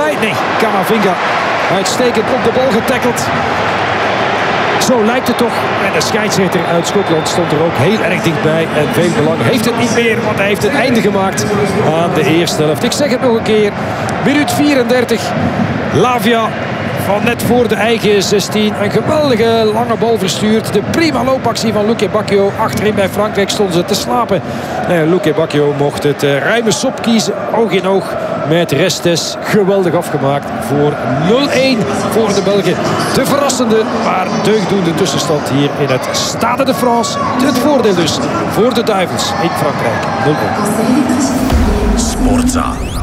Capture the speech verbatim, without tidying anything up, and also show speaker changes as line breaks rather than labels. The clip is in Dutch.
voorbij. Nee, Camavinga uitstekend op de bal getackeld. Zo lijkt het toch. En de scheidsrechter uit Schotland stond er ook heel erg dichtbij. En veel belang heeft het niet meer, want hij heeft het einde gemaakt aan de eerste helft. Ik zeg het nog een keer. Minuut vierendertig. Lavia van net voor de eigen zestien. Een geweldige lange bal verstuurd. De prima loopactie van Luque Bacchio. Achterin bij Frankrijk stonden ze te slapen. En Luque Bacchio mocht het uh, ruime sop kiezen. Oog in oog met Restes. Geweldig afgemaakt voor nul-één voor de Belgen. De verrassende, maar deugdoende tussenstand hier in het Stade de France. Het voordeel dus voor de Duivels in Frankrijk. nul-één.
Sportza.